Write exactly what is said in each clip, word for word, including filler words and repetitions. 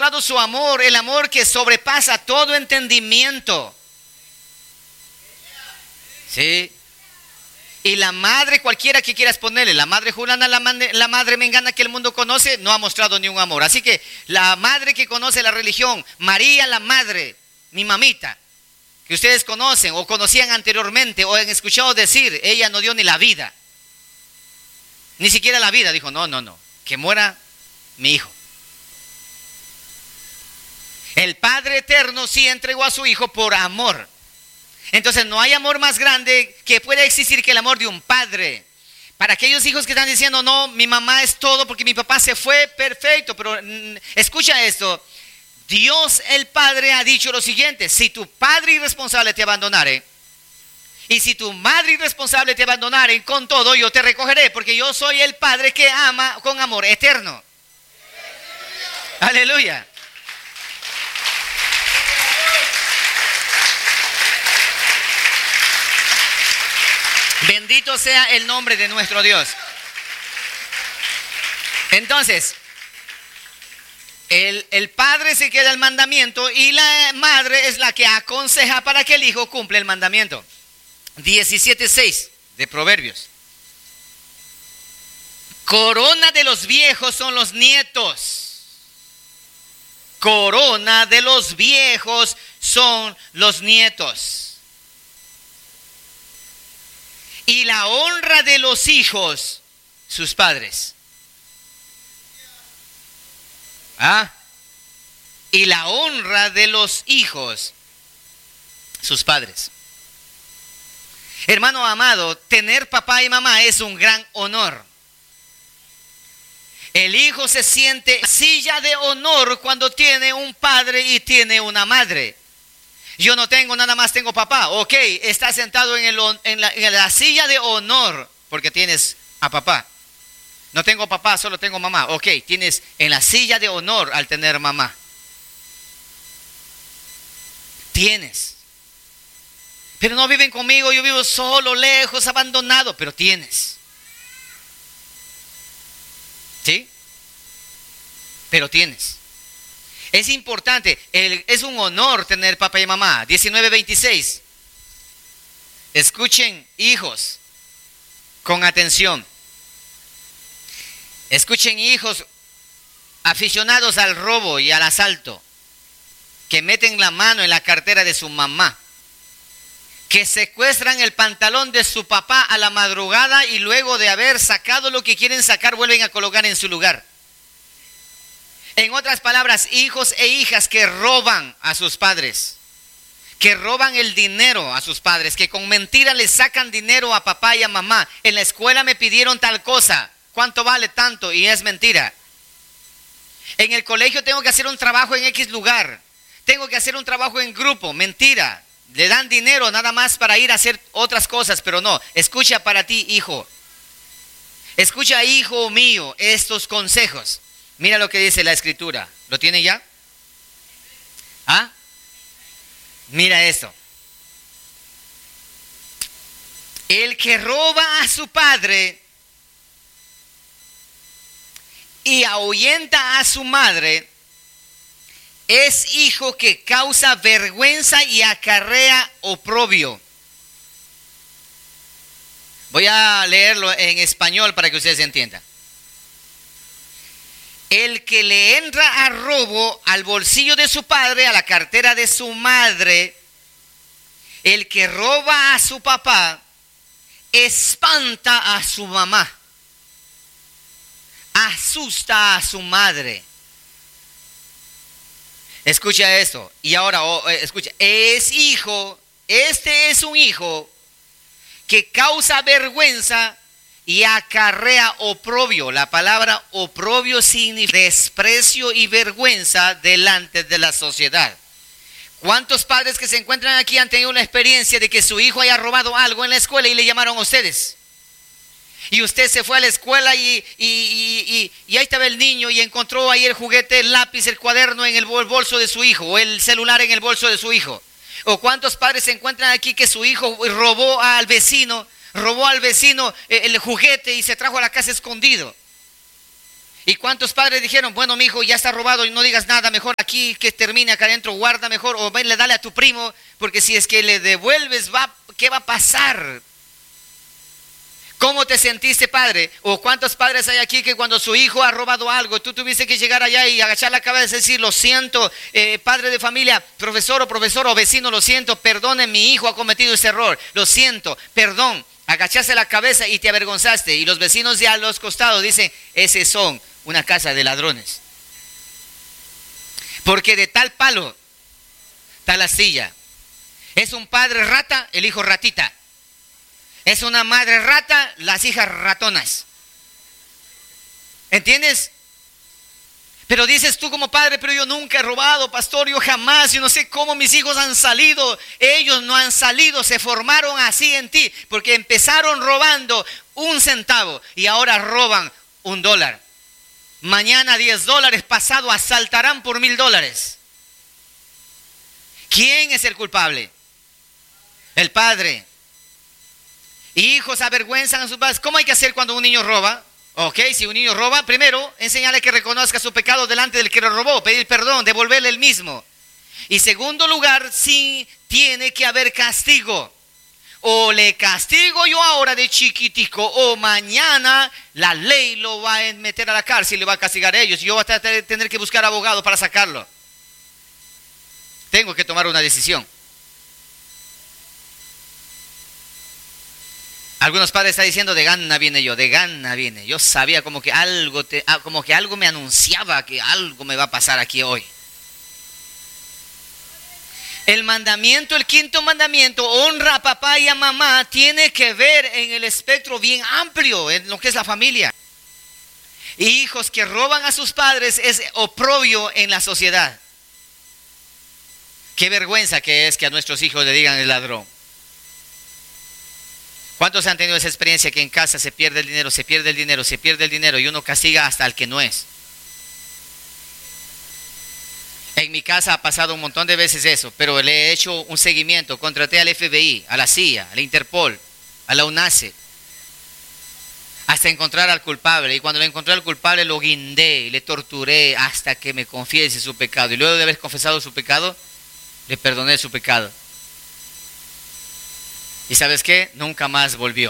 mostrado su amor, el amor que sobrepasa todo entendimiento. ¿Sí? Y la madre, cualquiera que quieras ponerle, la madre Julana, la madre, la madre Mengana que el mundo conoce, no ha mostrado ni un amor. Así que la madre que conoce la religión, María la madre, mi mamita, que ustedes conocen o conocían anteriormente o han escuchado decir, ella no dio ni la vida. Ni siquiera la vida, dijo, no, no, no, que muera mi hijo. El Padre Eterno sí entregó a su Hijo por amor. Entonces no hay amor más grande que pueda existir que el amor de un padre. Para aquellos hijos que están diciendo, no, mi mamá es todo porque mi papá se fue, perfecto, pero mm, escucha esto. Dios el Padre ha dicho lo siguiente: si tu padre irresponsable te abandonare, y si tu madre irresponsable te abandonare, con todo yo te recogeré, porque yo soy el Padre que ama con amor eterno. Aleluya. Bendito sea el nombre de nuestro Dios. Entonces, el, el padre se queda el mandamiento y la madre es la que aconseja para que el hijo cumpla el mandamiento. diecisiete seis de Proverbios. Corona de los viejos son los nietos. Corona de los viejos son los nietos. Y la honra de los hijos, sus padres. ¿Ah? Y la honra de los hijos, sus padres. Hermano amado, tener papá y mamá es un gran honor. El hijo se siente en silla de honor cuando tiene un padre y tiene una madre. Yo no tengo, nada más tengo papá. Ok, estás sentado en, el, en, la, en la silla de honor porque tienes a papá. No tengo papá, solo tengo mamá. Ok, tienes en la silla de honor al tener mamá. Tienes. Pero no viven conmigo, yo vivo solo, lejos, abandonado. Pero tienes. ¿Sí? Pero tienes. Es importante, el, es un honor tener papá y mamá. diecinueve veintiséis. Escuchen, hijos, con atención. Escuchen, hijos aficionados al robo y al asalto, que meten la mano en la cartera de su mamá, que secuestran el pantalón de su papá a la madrugada y luego de haber sacado lo que quieren sacar vuelven a colocar en su lugar. En otras palabras, hijos e hijas que roban a sus padres, que roban el dinero a sus padres, que con mentira les sacan dinero a papá y a mamá. En la escuela me pidieron tal cosa, ¿cuánto vale tanto? Y es mentira. En el colegio tengo que hacer un trabajo en X lugar, tengo que hacer un trabajo en grupo, mentira. Le dan dinero nada más para ir a hacer otras cosas, pero no. Escucha para ti, hijo. Escucha, hijo mío, estos consejos. Mira lo que dice la escritura. ¿Lo tiene ya? ¿Ah? Mira esto. El que roba a su padre y ahuyenta a su madre es hijo que causa vergüenza y acarrea oprobio. Voy a leerlo en español para que ustedes entiendan. El que le entra a robo al bolsillo de su padre, a la cartera de su madre, el que roba a su papá, espanta a su mamá, asusta a su madre. Escucha esto. Y ahora, oh, escucha, es hijo, este es un hijo que causa vergüenza y acarrea oprobio. La palabra oprobio significa desprecio y vergüenza delante de la sociedad. ¿Cuántos padres que se encuentran aquí han tenido la experiencia de que su hijo haya robado algo en la escuela y le llamaron a ustedes? Y usted se fue a la escuela y, y, y, y, y ahí estaba el niño y encontró ahí el juguete, el lápiz, el cuaderno en el bolso de su hijo, o el celular en el bolso de su hijo. ¿O cuántos padres se encuentran aquí que su hijo robó al vecino, robó al vecino el juguete y se trajo a la casa escondido? ¿Y cuántos padres dijeron, bueno, mi hijo ya está robado y no digas nada, mejor aquí que termine acá adentro, guarda mejor, o ven, le dale a tu primo, porque si es que le devuelves, va, ¿qué va a pasar? ¿Cómo te sentiste, padre? ¿O cuántos padres hay aquí que cuando su hijo ha robado algo, tú tuviste que llegar allá y agachar la cabeza y decir, lo siento, eh, padre de familia, profesor o profesor o vecino, lo siento, perdone, mi hijo ha cometido ese error, lo siento, perdón, agachaste la cabeza y te avergonzaste, y los vecinos de a los costados dicen, ese son una casa de ladrones, porque de tal palo, tal astilla. Es un padre rata, el hijo ratita. Es una madre rata, las hijas ratonas. ¿Entiendes? Pero dices tú como padre, pero yo nunca he robado, pastor, yo jamás, yo no sé cómo mis hijos han salido. Ellos no han salido, se formaron así en ti, porque empezaron robando un centavo y ahora roban un dólar. Mañana diez dólares, pasado asaltarán por mil dólares. ¿Quién es el culpable? El padre. Hijos avergüenzan a sus padres. ¿Cómo hay que hacer cuando un niño roba? Ok, si un niño roba, primero enseñarle que reconozca su pecado delante del que lo robó, pedir perdón, devolverle el mismo. Y segundo lugar, sí tiene que haber castigo. O le castigo yo ahora de chiquitico, o mañana la ley lo va a meter a la cárcel y le va a castigar a ellos. Yo voy a tener que buscar abogado para sacarlo. Tengo que tomar una decisión. Algunos padres están diciendo, de gana viene yo, de gana viene. Yo sabía como que algo, te, como que algo me anunciaba que algo me va a pasar aquí hoy. El mandamiento, el quinto mandamiento, honra a papá y a mamá, tiene que ver en el espectro bien amplio, en lo que es la familia. Hijos que roban a sus padres es oprobio en la sociedad. Qué vergüenza que es que a nuestros hijos le digan el ladrón. ¿Cuántos han tenido esa experiencia que en casa se pierde el dinero, se pierde el dinero, se pierde el dinero y uno castiga hasta al que no es? En mi casa ha pasado un montón de veces eso, pero le he hecho un seguimiento, contraté al F B I, a la C I A, a la Interpol, a la UNACE, hasta encontrar al culpable. Y cuando le encontré al culpable lo guindé y le torturé hasta que me confiese su pecado. Y luego de haber confesado su pecado, le perdoné su pecado. ¿Y sabes qué? Nunca más volvió.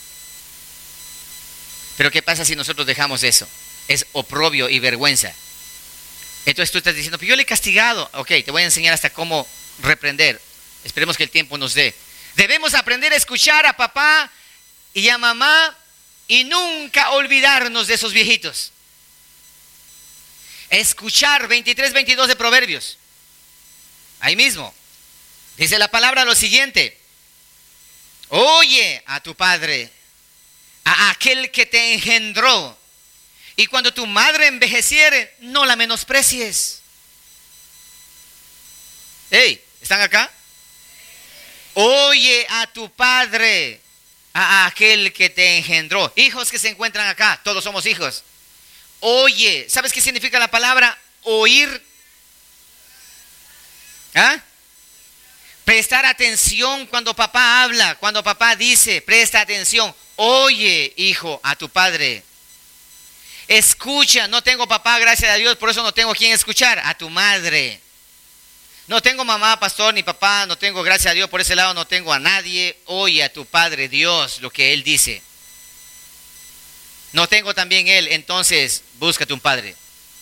Pero ¿qué pasa si nosotros dejamos eso? Es oprobio y vergüenza. Entonces tú estás diciendo, pero yo le he castigado. Ok, te voy a enseñar hasta cómo reprender. Esperemos que el tiempo nos dé. Debemos aprender a escuchar a papá y a mamá y nunca olvidarnos de esos viejitos. Escuchar, veintitrés, veintidós de Proverbios. Ahí mismo. Dice la palabra lo siguiente. Oye a tu padre, a aquel que te engendró, y cuando tu madre envejeciere, no la menosprecies. Hey, ¿están acá? Oye a tu padre, a aquel que te engendró. Hijos que se encuentran acá, todos somos hijos. Oye, ¿sabes qué significa la palabra oír? ¿Ah? Prestar atención cuando papá habla, cuando papá dice, presta atención. Oye, hijo, a tu padre. Escucha, no tengo papá, gracias a Dios, por eso no tengo a quien escuchar, a tu madre. No tengo mamá, pastor, ni papá, no tengo, gracias a Dios, por ese lado no tengo a nadie. Oye a tu padre Dios lo que Él dice. No tengo también Él, entonces búscate un padre.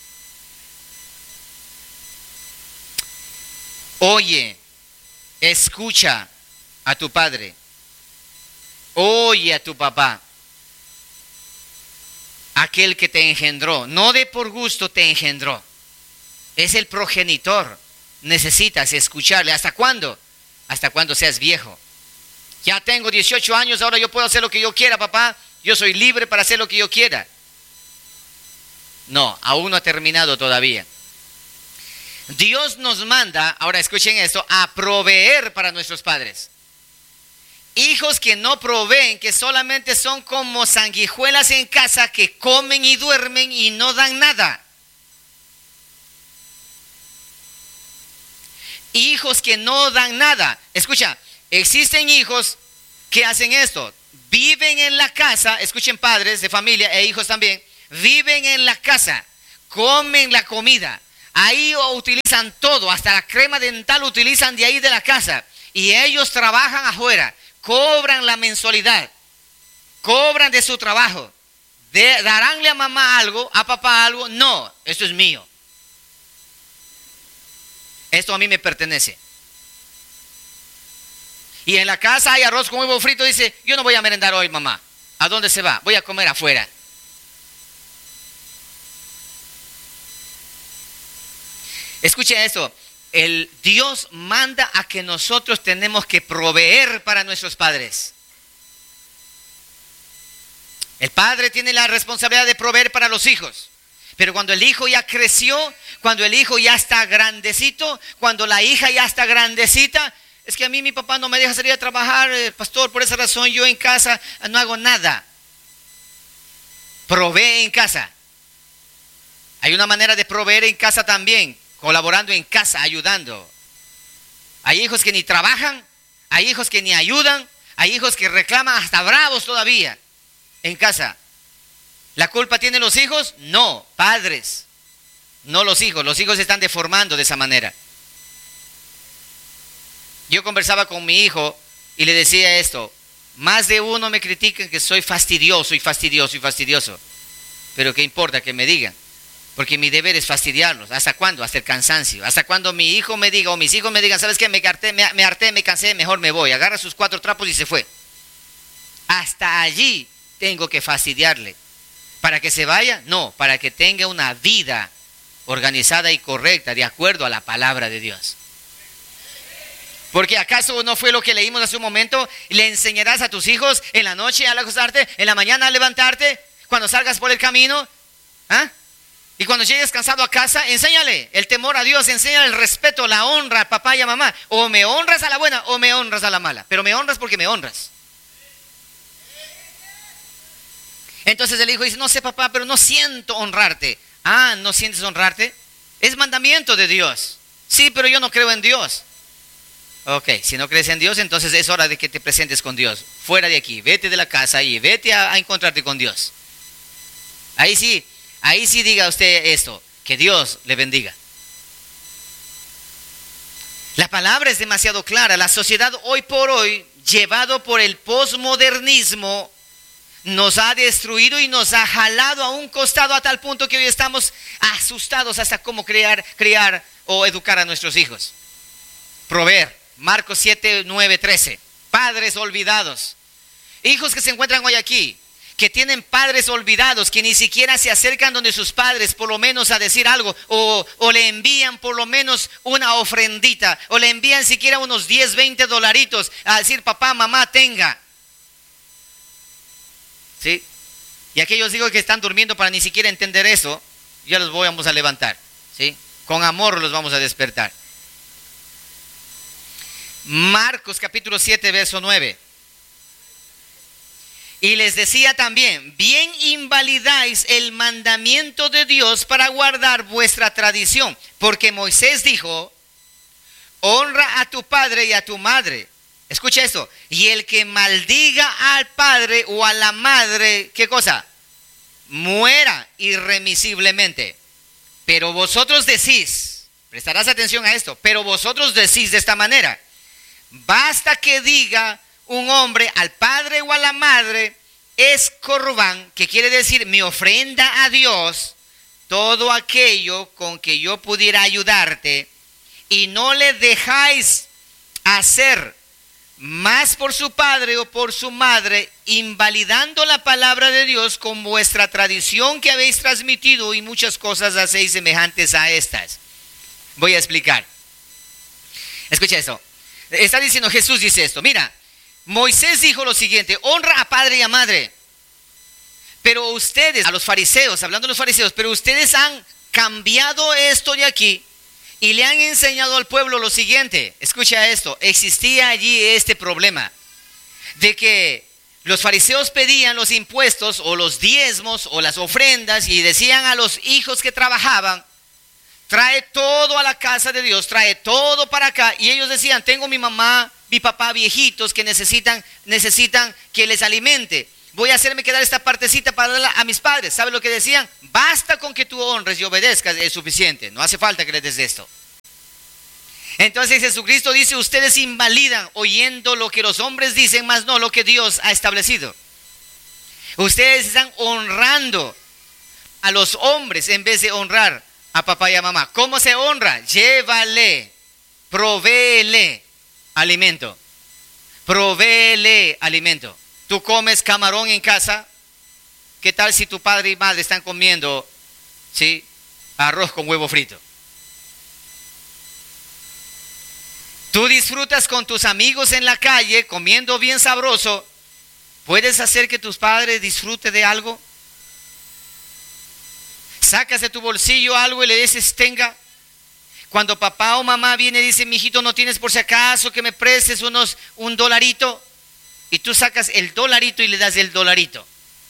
Oye, escucha a tu padre. Oye a tu papá. Aquel que te engendró, no de por gusto te engendró. Es el progenitor. Necesitas escucharle. ¿Hasta cuándo? Hasta cuando seas viejo. Ya tengo dieciocho años, ahora yo puedo hacer lo que yo quiera, papá. Yo soy libre para hacer lo que yo quiera. No, aún no ha terminado todavía. Dios nos manda, ahora escuchen esto, a proveer para nuestros padres. Hijos que no proveen, que solamente son como sanguijuelas en casa, que comen y duermen y no dan nada. Hijos que no dan nada. Escucha, existen hijos que hacen esto. Viven en la casa, escuchen padres de familia e hijos también, viven en la casa, comen la comida, ahí utilizan todo, hasta la crema dental utilizan de ahí de la casa, y ellos trabajan afuera, cobran la mensualidad, cobran de su trabajo. De, ¿Daránle a mamá algo, a papá algo? No, esto es mío. Esto a mí me pertenece. Y en la casa hay arroz con huevo frito, dice, yo no voy a merendar hoy, mamá. ¿A dónde se va? Voy a comer afuera. Escuche esto, el Dios manda a que nosotros tenemos que proveer para nuestros padres. El padre tiene la responsabilidad de proveer para los hijos. Pero cuando el hijo ya creció, cuando el hijo ya está grandecito, cuando la hija ya está grandecita, es que a mí mi papá no me deja salir a trabajar, eh, pastor, por esa razón yo en casa no hago nada. Provee en casa. Hay una manera de proveer en casa también, colaborando en casa, ayudando. Hay hijos que ni trabajan, hay hijos que ni ayudan, hay hijos que reclaman hasta bravos todavía en casa. ¿La culpa tienen los hijos? No, padres, no los hijos. Los hijos se están deformando de esa manera. Yo conversaba con mi hijo y le decía esto: más de uno me critican que soy fastidioso y fastidioso y fastidioso. Pero ¿qué importa que me digan? Porque mi deber es fastidiarlos. ¿Hasta cuándo? Hasta el cansancio. Hasta cuando mi hijo me diga o mis hijos me digan, ¿sabes qué? Me harté, me, me harté, me cansé, mejor me voy. Agarra sus cuatro trapos y se fue. Hasta allí tengo que fastidiarle. ¿Para que se vaya? No, para que tenga una vida organizada y correcta, de acuerdo a la palabra de Dios. Porque ¿acaso no fue lo que leímos hace un momento? Le enseñarás a tus hijos en la noche al acostarte, en la mañana al levantarte, cuando salgas por el camino, ¿ah? Y cuando llegues cansado a casa, enséñale el temor a Dios, enséñale el respeto, la honra a papá y a mamá. O me honras a la buena o me honras a la mala, pero me honras porque me honras. Entonces el hijo dice, no sé papá, pero no siento honrarte. Ah, ¿no sientes honrarte? Es mandamiento de Dios. Sí, pero yo no creo en Dios. Ok, si no crees en Dios, entonces es hora de que te presentes con Dios. Fuera de aquí, vete de la casa y vete a, a encontrarte con Dios. Ahí sí, ahí sí diga usted esto, que Dios le bendiga. La palabra es demasiado clara. La sociedad hoy por hoy, llevado por el posmodernismo, nos ha destruido y nos ha jalado a un costado a tal punto que hoy estamos asustados hasta cómo crear, criar o educar a nuestros hijos. Proveer, Marcos siete, nueve, trece. Padres olvidados. Hijos que se encuentran hoy aquí, que tienen padres olvidados, que ni siquiera se acercan donde sus padres, por lo menos a decir algo, o, o le envían por lo menos una ofrendita, o le envían siquiera unos diez, veinte dolaritos a decir, papá, mamá, tenga. ¿Sí? Y aquellos hijos que están durmiendo para ni siquiera entender eso, ya los vamos a levantar, ¿sí? Con amor los vamos a despertar. Marcos capítulo siete, verso nueve. Y les decía también, bien invalidáis el mandamiento de Dios para guardar vuestra tradición, porque Moisés dijo, honra a tu padre y a tu madre. Escucha esto, y el que maldiga al padre o a la madre, ¿qué cosa? Muera irremisiblemente. Pero vosotros decís, prestarás atención a esto, pero vosotros decís de esta manera, basta que diga un hombre al padre o a la madre, es corbán, que quiere decir mi ofrenda a Dios, todo aquello con que yo pudiera ayudarte, y no le dejáis hacer más por su padre o por su madre, invalidando la palabra de Dios con vuestra tradición que habéis transmitido, y muchas cosas hacéis semejantes a estas. Voy a explicar. Escucha esto. Está diciendo, Jesús dice esto, mira, Moisés dijo lo siguiente, honra a padre y a madre, pero ustedes, a los fariseos, hablando de los fariseos, pero ustedes han cambiado esto de aquí y le han enseñado al pueblo lo siguiente. Escucha esto, existía allí este problema de que los fariseos pedían los impuestos o los diezmos o las ofrendas y decían a los hijos que trabajaban, trae todo a la casa de Dios, trae todo para acá. Y ellos decían, tengo mi mamá, mi papá viejitos que necesitan, necesitan que les alimente. voy a hacerme quedar esta partecita para darla a mis padres. ¿Sabes lo que decían? Basta con que tú honres y obedezcas, es suficiente. No hace falta que les des esto. Entonces Jesucristo dice, ustedes invalidan oyendo lo que los hombres dicen, más no lo que Dios ha establecido. Ustedes están honrando a los hombres en vez de honrar a papá y a mamá. ¿Cómo se honra? Llévale, provéele alimento. Provéele alimento. Tú comes camarón en casa. ¿Qué tal si tu padre y madre están comiendo, ¿sí?, arroz con huevo frito? Tú disfrutas con tus amigos en la calle comiendo bien sabroso. ¿Puedes hacer que tus padres disfruten de algo? Sacas de tu bolsillo algo y le dices, tenga. Cuando papá o mamá viene y dice, mijito, ¿no tienes por si acaso que me prestes unos, un dolarito? Y tú sacas el dolarito y le das el dolarito.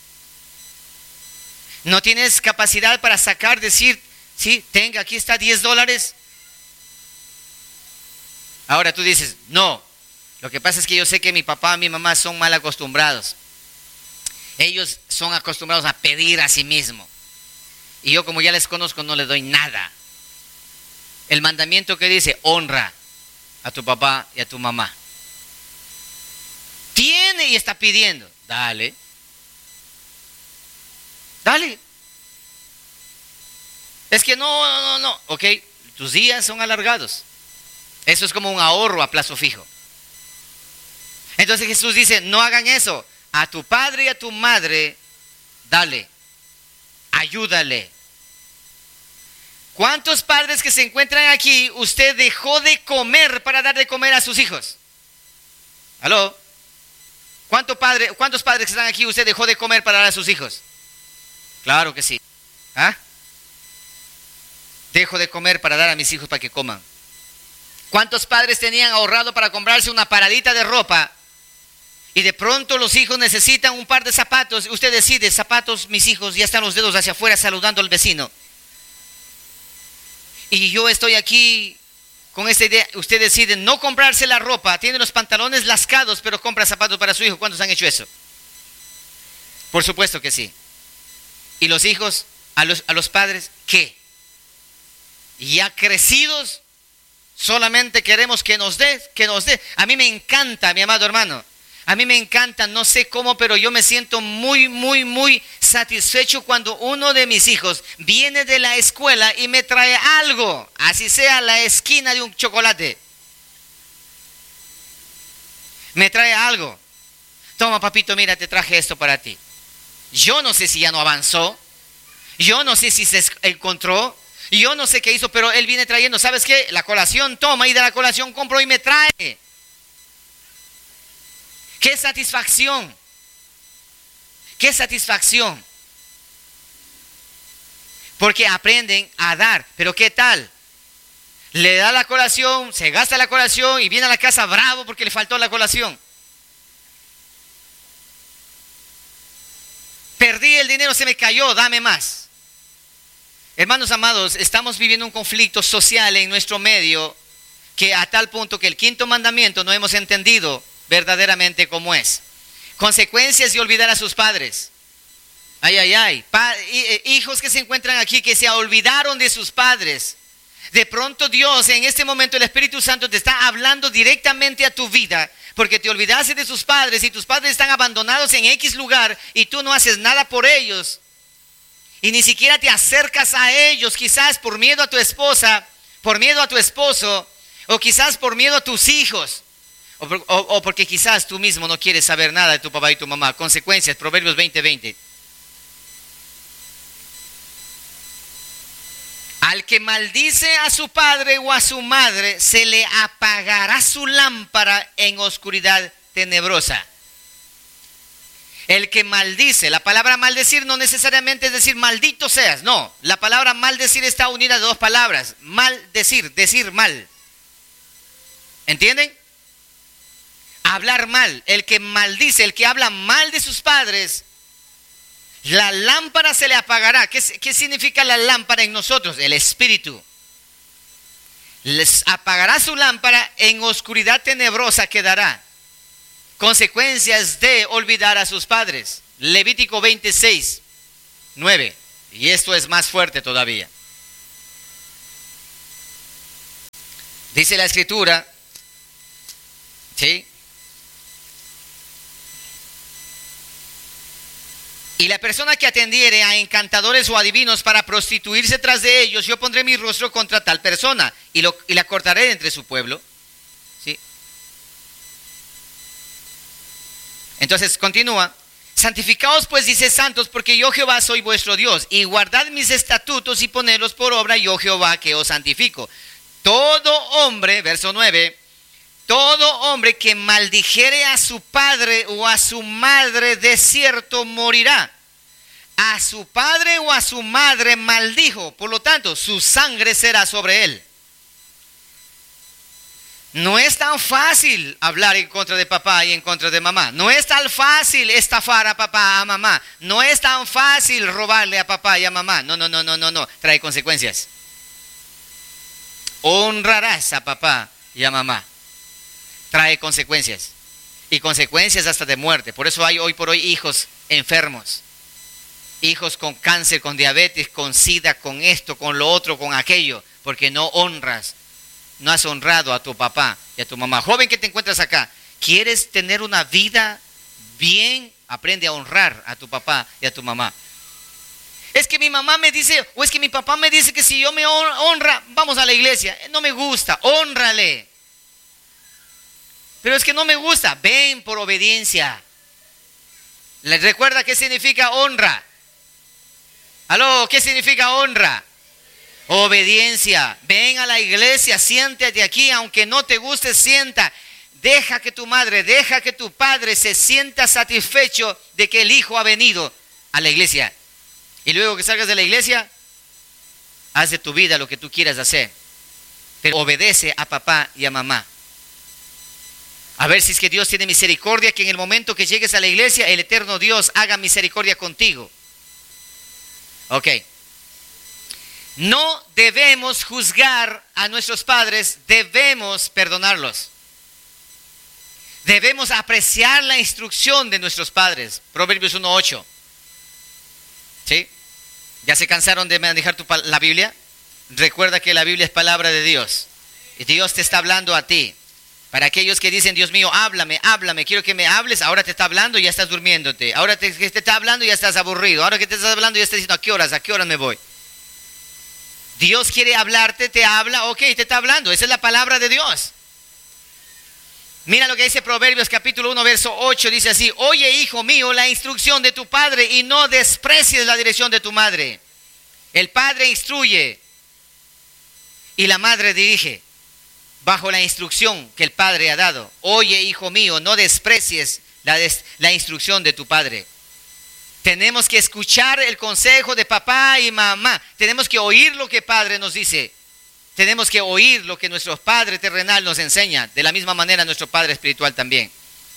¿No tienes capacidad para sacar, decir, sí, tenga, aquí está diez dólares? Ahora tú dices, no, lo que pasa es que yo sé que mi papá y mi mamá son mal acostumbrados. Ellos son acostumbrados a pedir a sí mismo. Y yo, como ya les conozco, no les doy nada. El mandamiento que dice, honra a tu papá y a tu mamá. Tiene y está pidiendo, dale. Dale. Es que no, no, no, no. Ok, tus días son alargados. Eso es como un ahorro a plazo fijo. Entonces Jesús dice, no hagan eso. A tu padre y a tu madre, dale. Ayúdale. ¿Cuántos padres que se encuentran aquí, usted dejó de comer para dar de comer a sus hijos? ¿Aló? ¿Cuántos padres, cuántos padres que están aquí, usted dejó de comer para dar a sus hijos? Claro que sí. ¿Ah? Dejo de comer para dar a mis hijos para que coman. ¿Cuántos padres tenían ahorrado para comprarse una paradita de ropa? Y de pronto los hijos necesitan un par de zapatos. Usted decide, zapatos, mis hijos, ya están los dedos hacia afuera saludando al vecino. Y yo estoy aquí con esta idea. Usted decide no comprarse la ropa. Tiene los pantalones lascados, pero compra zapatos para su hijo. ¿Cuántos han hecho eso? Por supuesto que sí. ¿Y los hijos, a los, a los padres, qué? Ya crecidos, solamente queremos que nos dé, que nos dé. A mí me encanta, mi amado hermano. A mí me encanta, no sé cómo, pero yo me siento muy, muy, muy satisfecho cuando uno de mis hijos viene de la escuela y me trae algo, así sea la esquina de un chocolate. Me trae algo. Toma, papito, mira, te traje esto para ti. Yo no sé si ya no avanzó. Yo no sé si se encontró. Yo no sé qué hizo, pero él viene trayendo, ¿sabes qué? La colación, toma, y de la colación compro y me trae. ¡Qué satisfacción! ¡Qué satisfacción! Porque aprenden a dar. Pero ¿qué tal? Le da la colación, se gasta la colación y viene a la casa bravo porque le faltó la colación. Perdí el dinero, se me cayó, dame más. Hermanos amados, estamos viviendo un conflicto social en nuestro medio que a tal punto que el quinto mandamiento no hemos entendido verdaderamente cómo es. Consecuencias de olvidar a sus padres. Ay, ay, ay. Pa- hijos que se encuentran aquí que se olvidaron de sus padres. De pronto Dios, en este momento el Espíritu Santo te está hablando directamente a tu vida porque te olvidaste de sus padres y tus padres están abandonados en X lugar y tú no haces nada por ellos. Y ni siquiera te acercas a ellos, quizás por miedo a tu esposa, por miedo a tu esposo, o quizás por miedo a tus hijos, o, por, o, o porque quizás tú mismo no quieres saber nada de tu papá y tu mamá. Consecuencias, Proverbios veinte veinte. Al que maldice a su padre o a su madre, se le apagará su lámpara en oscuridad tenebrosa. El que maldice, la palabra maldecir no necesariamente es decir maldito seas, no. La palabra maldecir está unida de dos palabras. Maldecir, decir mal. ¿Entienden? Hablar mal. El que maldice, el que habla mal de sus padres, la lámpara se le apagará. ¿Qué, qué significa la lámpara en nosotros? El espíritu. Les apagará su lámpara, en oscuridad tenebrosa quedará. consecuencias de olvidar a sus padres. Levítico veintiséis, nueve. Y esto es más fuerte todavía. Dice la escritura, ¿sí? Y la persona que atendiere a encantadores o adivinos para prostituirse tras de ellos, yo pondré mi rostro contra tal persona y, lo, y la cortaré de entre su pueblo. ¿Sí? Entonces continúa. Santificaos pues, dice, santos, porque yo Jehová soy vuestro Dios, y guardad mis estatutos y ponedlos por obra, yo Jehová que os santifico. Todo hombre, verso nueve, todo hombre que maldijere a su padre o a su madre, de cierto morirá. A su padre o a su madre maldijo, por lo tanto, su sangre será sobre él. No es tan fácil hablar en contra de papá y en contra de mamá. No es tan fácil estafar a papá, a mamá. No es tan fácil robarle a papá y a mamá. No, no, no, no, no, no. Trae consecuencias. Honrarás a papá y a mamá. Trae consecuencias. Y consecuencias hasta de muerte. Por eso hay hoy por hoy hijos enfermos. Hijos con cáncer, con diabetes, con sida, con esto, con lo otro, con aquello. Porque no honras. No has honrado a tu papá y a tu mamá. Joven que te encuentras acá, ¿quieres tener una vida bien? Aprende a honrar a tu papá y a tu mamá. Es que mi mamá me dice, o es que mi papá me dice que si yo me honra, vamos a la iglesia. No me gusta, hónrale. Pero es que no me gusta, ven por obediencia. ¿Les recuerda qué significa honra? ¿Aló? ¿Qué significa honra? Obediencia. Ven a la iglesia, siéntate aquí, aunque no te guste, sienta. Deja que tu madre, deja que tu padre se sienta satisfecho de que el hijo ha venido a la iglesia. Y luego que salgas de la iglesia, haz de tu vida lo que tú quieras hacer. Pero obedece a papá y a mamá. A ver si es que Dios tiene misericordia, que en el momento que llegues a la iglesia, el eterno Dios haga misericordia contigo. Ok. No debemos juzgar a nuestros padres, debemos perdonarlos. Debemos apreciar la instrucción de nuestros padres. Proverbios uno ocho. ¿Sí? ¿Ya se cansaron de manejar tu, la Biblia? Recuerda que la Biblia es palabra de Dios. Y Dios te está hablando a ti. Para aquellos que dicen, Dios mío, háblame, háblame, quiero que me hables. Ahora te está hablando y ya estás durmiéndote. Ahora te, te está hablando y ya estás aburrido. Ahora que te estás hablando ya estás diciendo, ¿a qué horas? ¿A qué horas me voy? Dios quiere hablarte, te habla, ok, te está hablando. Esa es la palabra de Dios. Mira lo que dice Proverbios capítulo uno, verso ocho, dice así: oye, hijo mío, la instrucción de tu padre y no desprecies la dirección de tu madre. El padre instruye y la madre dirige bajo la instrucción que el padre ha dado. Oye, hijo mío, no desprecies la, des, la instrucción de tu padre. Tenemos que escuchar el consejo de papá y mamá. Tenemos que oír lo que el padre nos dice. Tenemos que oír lo que nuestro Padre terrenal nos enseña. De la misma manera nuestro Padre espiritual también.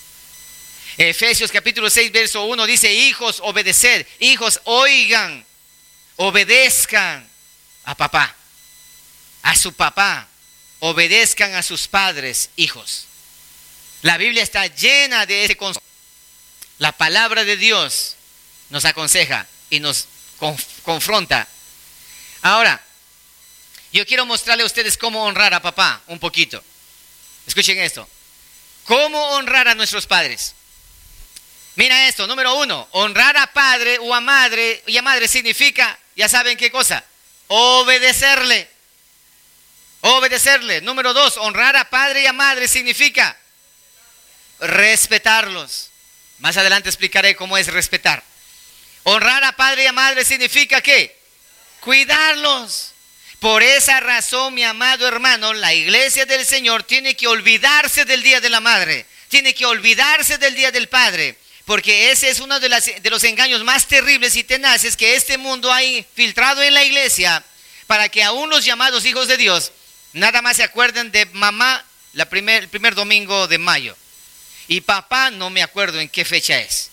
Efesios capítulo seis, verso uno dice: hijos, obedeced. Hijos, oigan, obedezcan a papá, a su papá. Obedezcan a sus padres, hijos. La Biblia está llena de ese consejo. La palabra de Dios nos aconseja y nos conf- confronta. Ahora, yo quiero mostrarle a ustedes cómo honrar a papá un poquito. Escuchen esto. ¿Cómo honrar a nuestros padres? Mira esto, número uno, honrar a padre o a madre y a madre significa, ya saben qué cosa, obedecerle. Obedecerle. Número dos, honrar a padre y a madre significa respetarlos. Más adelante explicaré cómo es respetar. Honrar a padre y a madre significa ¿qué? Cuidarlos. Por esa razón, mi amado hermano, la iglesia del Señor tiene que olvidarse del Día de la Madre, tiene que olvidarse del Día del Padre, porque ese es uno de, las, de los engaños más terribles y tenaces que este mundo ha infiltrado en la iglesia, para que aún los llamados hijos de Dios nada más se acuerden de mamá la primer, el primer domingo de mayo, y papá no me acuerdo en qué fecha es.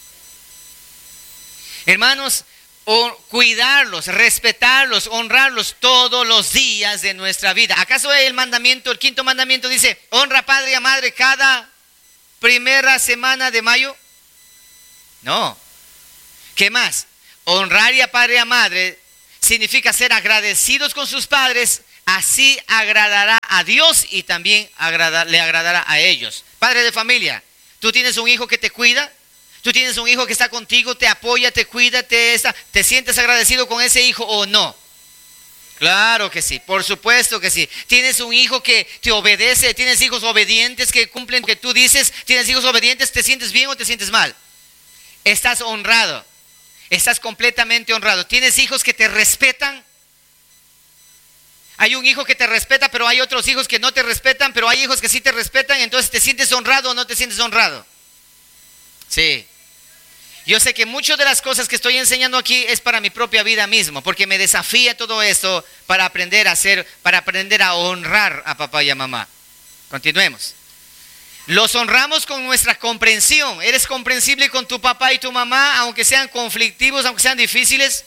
Hermanos, o cuidarlos, respetarlos, honrarlos todos los días de nuestra vida. ¿Acaso el mandamiento, el quinto mandamiento dice, honra a padre y a madre cada primera semana de mayo? No. ¿Qué más? Honrar a padre y a madre significa ser agradecidos con sus padres, así agradará a Dios y también agrada, le agradará a ellos. Padre de familia, ¿tú tienes un hijo que te cuida? ¿Tú tienes un hijo que está contigo, te apoya, te cuida, te, está, te sientes agradecido con ese hijo o no? Claro que sí, por supuesto que sí. ¿Tienes un hijo que te obedece? ¿Tienes hijos obedientes que cumplen lo que tú dices? ¿Tienes hijos obedientes? ¿Te sientes bien o te sientes mal? Estás honrado. Estás completamente honrado. ¿Tienes hijos que te respetan? Hay un hijo que te respeta, pero hay otros hijos que no te respetan, pero hay hijos que sí te respetan. Entonces, ¿te sientes honrado o no te sientes honrado? Sí. Yo sé que muchas de las cosas que estoy enseñando aquí es para mi propia vida mismo, porque me desafía todo esto para aprender a hacer, para aprender a honrar a papá y a mamá. Continuemos. Los honramos con nuestra comprensión. ¿Eres comprensible con tu papá y tu mamá, aunque sean conflictivos, aunque sean difíciles?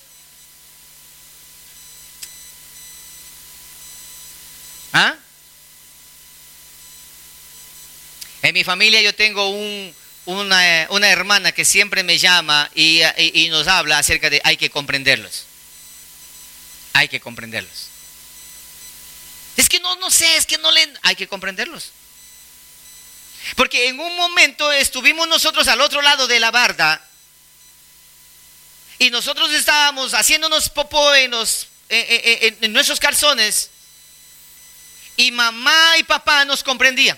¿Ah? En mi familia yo tengo un, una, una hermana que siempre me llama y, y, y nos habla acerca de hay que comprenderlos. Hay que comprenderlos. Es que no, no sé, es que no le... Hay que comprenderlos. Porque en un momento estuvimos nosotros al otro lado de la barda y nosotros estábamos haciéndonos popó en, los, en, en, en nuestros calzones y mamá y papá nos comprendían.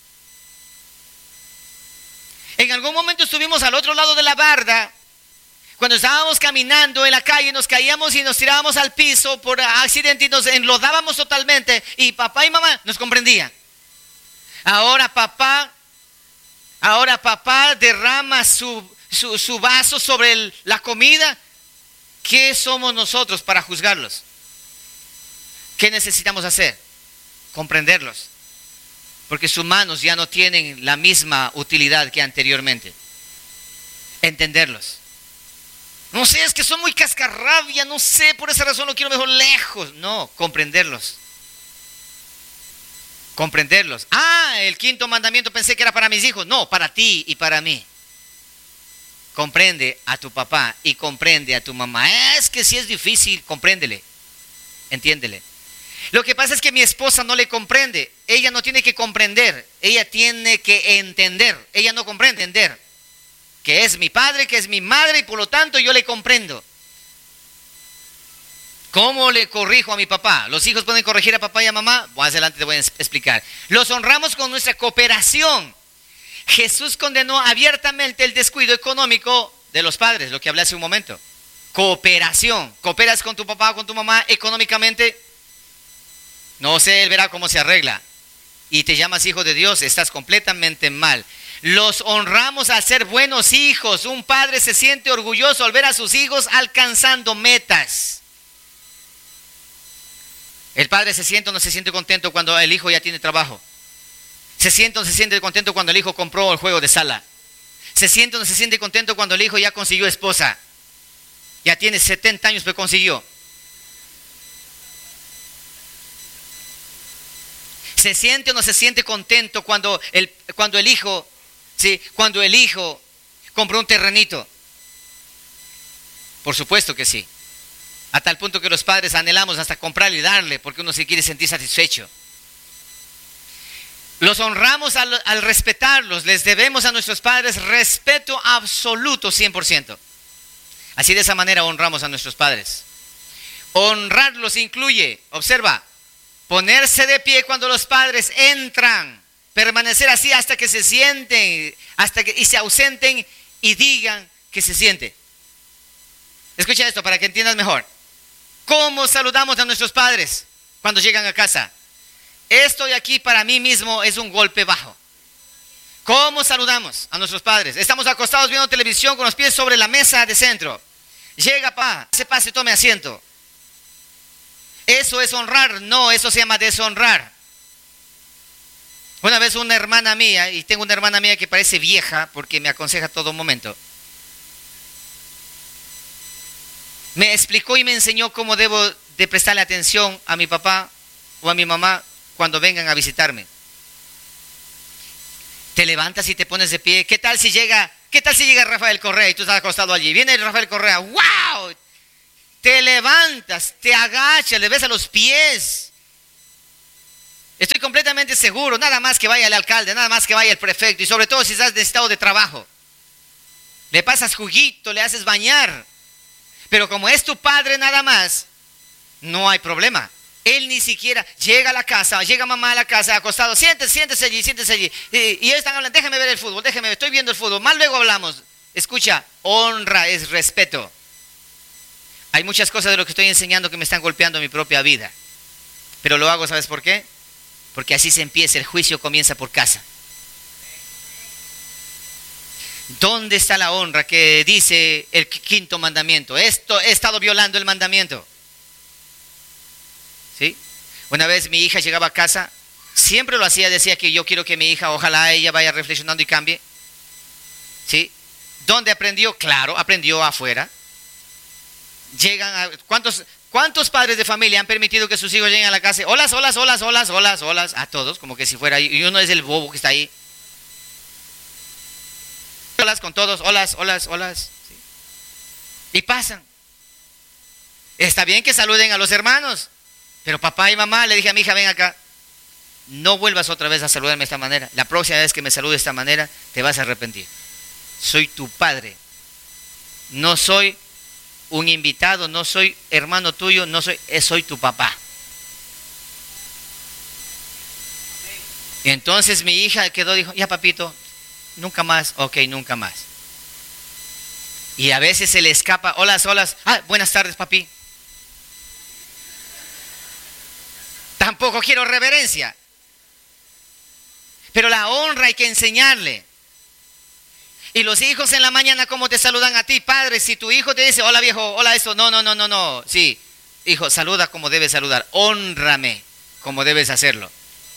En algún momento estuvimos al otro lado de la barda, cuando estábamos caminando en la calle nos caíamos y nos tirábamos al piso por accidente y nos enlodábamos totalmente y papá y mamá nos comprendían. Ahora papá, ahora papá derrama su, su, su vaso sobre el, la comida. ¿Qué somos nosotros para juzgarlos? ¿Qué necesitamos hacer? Comprenderlos. Porque sus manos ya no tienen la misma utilidad que anteriormente. Entenderlos. No sé, es que son muy cascarrabia, no sé, por esa razón lo quiero mejor lejos. No, comprenderlos. Comprenderlos. Ah, el quinto mandamiento pensé que era para mis hijos. No, para ti y para mí. Comprende a tu papá y comprende a tu mamá. Es que si es difícil, compréndele. Entiéndele. Lo que pasa es que mi esposa no le comprende. Ella no tiene que comprender. Ella tiene que entender. Ella no comprende, entender. Que es mi padre, que es mi madre y por lo tanto yo le comprendo. ¿Cómo le corrijo a mi papá? ¿Los hijos pueden corregir a papá y a mamá? Más adelante te voy a explicar. Los honramos con nuestra cooperación. Jesús condenó abiertamente el descuido económico de los padres, lo que hablé hace un momento. Cooperación. ¿Cooperas con tu papá o con tu mamá económicamente? No sé, él verá cómo se arregla. Y te llamas hijo de Dios, estás completamente mal. Los honramos al ser buenos hijos. Un padre se siente orgulloso al ver a sus hijos alcanzando metas. El padre se siente o no se siente contento cuando el hijo ya tiene trabajo. Se siente o no se siente contento cuando el hijo compró el juego de sala. Se siente o no se siente contento cuando el hijo ya consiguió esposa. Ya tiene setenta años pero consiguió. Se siente o no se siente contento cuando el, cuando el hijo, sí, cuando el hijo compró un terrenito. Por supuesto que sí. A tal punto que los padres anhelamos hasta comprarle y darle porque uno se quiere sentir satisfecho. Los honramos al, al respetarlos. Les debemos a nuestros padres respeto absoluto cien por ciento. Así de esa manera honramos a nuestros padres. Honrarlos incluye, observa, ponerse de pie cuando los padres entran. Permanecer así hasta que se sienten, hasta que y se ausenten y digan que se siente. Escucha esto para que entiendas mejor. ¿Cómo saludamos a nuestros padres cuando llegan a casa? Esto de aquí para mí mismo es un golpe bajo. ¿Cómo saludamos a nuestros padres? Estamos acostados viendo televisión con los pies sobre la mesa de centro. Llega papá, se pase, tome asiento. ¿Eso es honrar? No, eso se llama deshonrar. Una vez una hermana mía, y tengo una hermana mía que parece vieja porque me aconseja a todo momento, me explicó y me enseñó cómo debo de prestarle atención a mi papá o a mi mamá cuando vengan a visitarme. Te levantas y te pones de pie. ¿Qué tal si llega, qué tal si llega Rafael Correa y tú estás acostado allí? Viene Rafael Correa, ¡wow! Te levantas, te agachas, le besas los pies. Estoy completamente seguro, nada más que vaya el alcalde, nada más que vaya el prefecto, y sobre todo si estás de estado de trabajo. Le pasas juguito, le haces bañar. Pero como es tu padre nada más, no hay problema. Él ni siquiera llega a la casa, llega mamá a la casa, acostado, siéntese, siéntese allí, siéntese allí. Y, y ellos están hablando, déjeme ver el fútbol, déjeme ver, estoy viendo el fútbol, más luego hablamos. Escucha, honra es respeto. Hay muchas cosas de lo que estoy enseñando que me están golpeando mi propia vida. Pero lo hago, ¿sabes por qué? Porque así se empieza, el juicio comienza por casa. ¿Dónde está la honra que dice el quinto mandamiento? Esto, he estado violando el mandamiento. ¿Sí? Una vez mi hija llegaba a casa, siempre lo hacía, decía que yo quiero que mi hija, ojalá ella vaya reflexionando y cambie. ¿Sí? ¿Dónde aprendió? Claro, aprendió afuera. Llegan a, ¿cuántos, ¿Cuántos padres de familia han permitido que sus hijos lleguen a la casa? Holas, holas, holas, holas, holas, holas, a todos, como que si fuera, y uno es el bobo que está ahí. Holas con todos, holas, holas, holas. ¿Sí? Y pasan. Está bien que saluden a los hermanos, pero papá y mamá, le dije a mi hija, ven acá, no vuelvas otra vez a saludarme de esta manera. La próxima vez que me salude de esta manera, te vas a arrepentir. Soy tu padre. No soy un invitado, no soy hermano tuyo, no soy, soy tu papá. Y entonces mi hija quedó, dijo, ya papito, nunca más, ok, nunca más. Y a veces se le escapa, hola, hola, ah, buenas tardes papi. Tampoco quiero reverencia. Pero la honra hay que enseñarle. Y los hijos en la mañana, ¿cómo te saludan a ti, padre? Si tu hijo te dice, hola viejo, hola esto, no, no, no, no, no. Sí, hijo, saluda como debes saludar. Hónrame como debes hacerlo.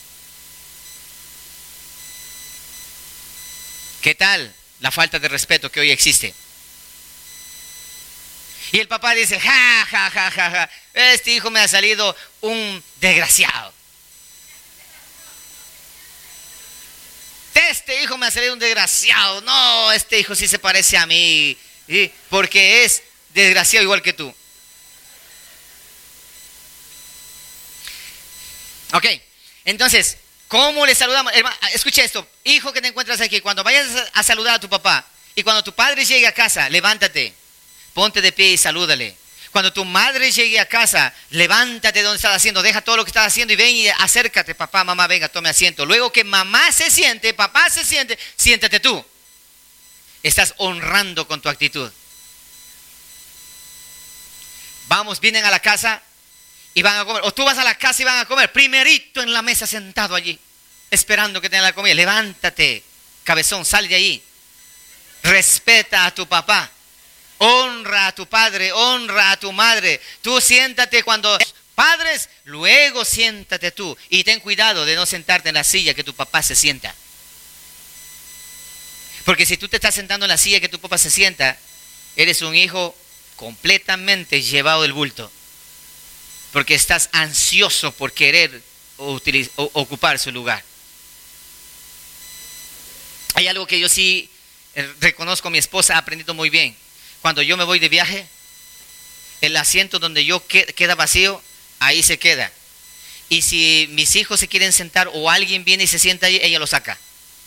¿Qué tal la falta de respeto que hoy existe? Y el papá dice, ja, ja, ja, ja, ja, este hijo me ha salido un desgraciado. Este hijo me ha salido un desgraciado. No, este hijo sí se parece a mí, ¿sí? Porque es desgraciado igual que tú. Ok, entonces, ¿cómo le saludamos? Hermano, escucha esto, hijo que te encuentras aquí, cuando vayas a saludar a tu papá y cuando tu padre llegue a casa, levántate, ponte de pie y salúdale. Cuando tu madre llegue a casa, levántate de donde estás haciendo, deja todo lo que estás haciendo y ven y acércate, papá, mamá, venga, tome asiento. Luego que mamá se siente, papá se siente, siéntate tú. Estás honrando con tu actitud. Vamos, vienen a la casa y van a comer. O tú vas a la casa y van a comer. Primerito en la mesa sentado allí, esperando que tengan la comida. Levántate, cabezón, sal de ahí. Respeta a tu papá. Honra a tu padre, honra a tu madre. Tú siéntate cuando padres, luego siéntate tú. Y ten cuidado de no sentarte en la silla que tu papá se sienta. Porque si tú te estás sentando en la silla que tu papá se sienta, eres un hijo completamente llevado del bulto. Porque estás ansioso por querer utiliz- o, ocupar su lugar. Hay algo que yo sí reconozco, mi esposa ha aprendido muy bien. Cuando yo me voy de viaje, el asiento donde yo que, queda vacío, ahí se queda. Y si mis hijos se quieren sentar o alguien viene y se sienta ahí, ella lo saca.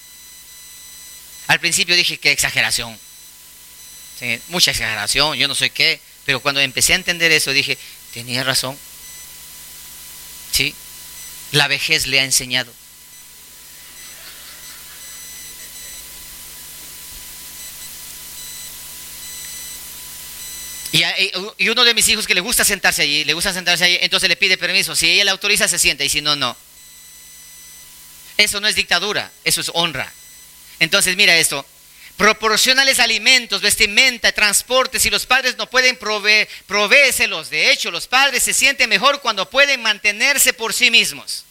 Al principio dije, qué exageración. Sí, mucha exageración, yo no sé qué. Pero cuando empecé a entender eso, dije, tenía razón. Sí, la vejez le ha enseñado. Y uno de mis hijos que le gusta sentarse allí, le gusta sentarse allí, entonces le pide permiso. Si ella le autoriza, se sienta, y si no, no. Eso no es dictadura, eso es honra. Entonces mira esto, proporcionales alimentos, vestimenta, transporte. Si los padres no pueden proveer, provéeselos. De hecho, los padres se sienten mejor cuando pueden mantenerse por sí mismos.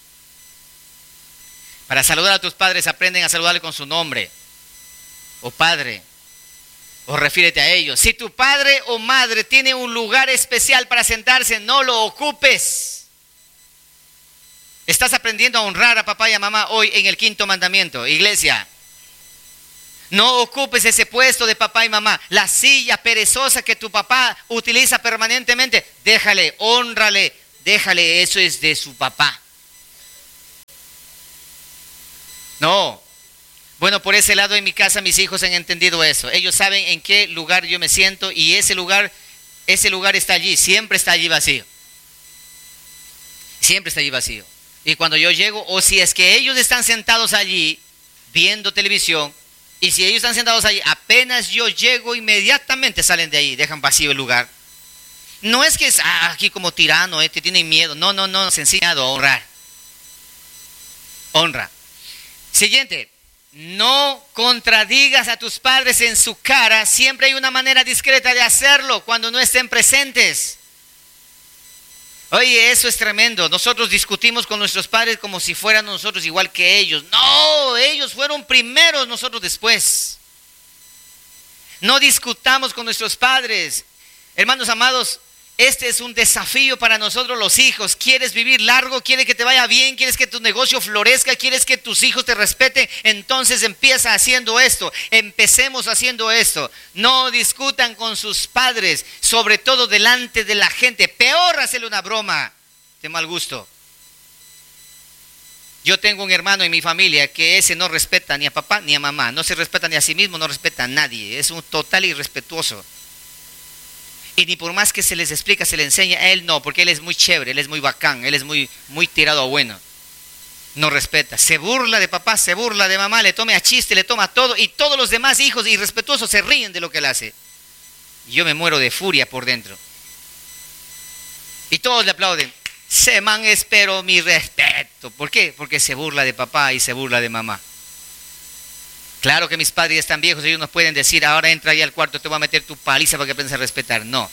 Para saludar a tus padres, aprenden a saludarle con su nombre o padre. O refírete a ellos. Si tu padre o madre tiene un lugar especial para sentarse, no lo ocupes. Estás aprendiendo a honrar a papá y a mamá hoy en el quinto mandamiento, iglesia. No ocupes ese puesto de papá y mamá. La silla perezosa que tu papá utiliza permanentemente, déjale, hónrale, déjale, eso es de su papá. No. Bueno, por ese lado en mi casa mis hijos han entendido eso. Ellos saben en qué lugar yo me siento y ese lugar, ese lugar está allí, siempre está allí vacío. Siempre está allí vacío. Y cuando yo llego, o si es que ellos están sentados allí viendo televisión, y si ellos están sentados allí, apenas yo llego, inmediatamente salen de ahí, dejan vacío el lugar. No es que es ah, aquí como tirano, eh, te tienen miedo. No, no, no, se ha enseñado a honrar. Honra. Siguiente, no contradigas a tus padres en su cara. Siempre hay una manera discreta de hacerlo cuando no estén presentes. Oye, eso es tremendo. Nosotros discutimos con nuestros padres como si fueran nosotros igual que ellos. No, ellos fueron primeros, nosotros después. No discutamos con nuestros padres. Hermanos amados, este es un desafío para nosotros los hijos. ¿Quieres vivir largo? ¿Quieres que te vaya bien? ¿Quieres que tu negocio florezca? ¿Quieres que tus hijos te respeten? Entonces empieza haciendo esto. Empecemos haciendo esto. No discutan con sus padres, sobre todo delante de la gente. Peor hacerle una broma de mal gusto. Yo tengo un hermano en mi familia que ese no respeta ni a papá ni a mamá. No se respeta ni a sí mismo, no respeta a nadie. Es un total irrespetuoso. Y ni por más que se les explica, se le enseña, a él no, porque él es muy chévere, él es muy bacán, él es muy, muy tirado a bueno. No respeta, se burla de papá, se burla de mamá, le toma a chiste, le toma todo, y todos los demás hijos irrespetuosos se ríen de lo que él hace. Y yo me muero de furia por dentro. Y todos le aplauden. Se man, espero mi respeto. ¿Por qué? Porque se burla de papá y se burla de mamá. Claro que mis padres están viejos, ellos no pueden decir, ahora entra ahí al cuarto, te voy a meter tu paliza para que aprendas a respetar. No.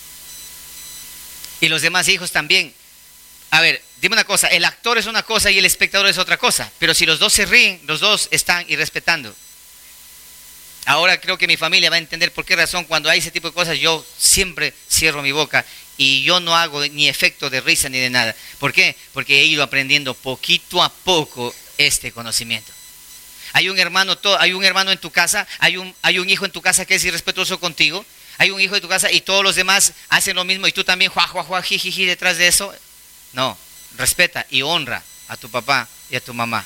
Y los demás hijos también. A ver, dime una cosa, el actor es una cosa y el espectador es otra cosa. Pero si los dos se ríen, los dos están irrespetando. Ahora creo que mi familia va a entender por qué razón cuando hay ese tipo de cosas yo siempre cierro mi boca y yo no hago ni efecto de risa ni de nada. ¿Por qué? Porque he ido aprendiendo poquito a poco este conocimiento. Hay un hermano, hay un hermano en tu casa, hay un, hay un hijo en tu casa que es irrespetuoso contigo, hay un hijo en tu casa y todos los demás hacen lo mismo y tú también juá, juá, juá, jijiji detrás de eso. No, respeta y honra a tu papá y a tu mamá.